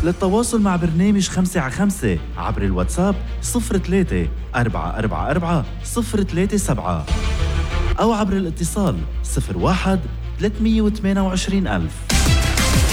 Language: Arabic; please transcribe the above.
للتواصل مع برنامج 5 على 5 عبر الواتساب 03 444 037 أو عبر الاتصال 01 328 ألف.